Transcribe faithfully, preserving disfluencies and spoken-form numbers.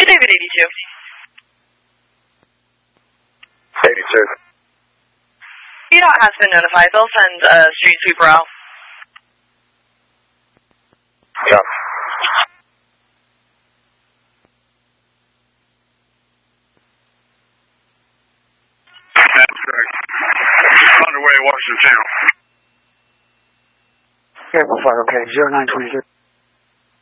David eighty-two. eighty-two. P DOT has been notified. They'll send a street sweeper out. Yeah. That's correct. Just underway, Washington. Airport five, okay, zero nine twenty-two.